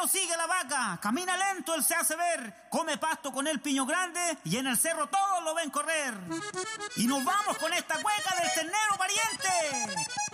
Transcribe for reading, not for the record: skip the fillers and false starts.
sigue la vaca, camina lento, él se hace ver, come pasto con el piño grande y en el cerro todos lo ven correr. Y nos vamos con esta cueca del ternero pariente.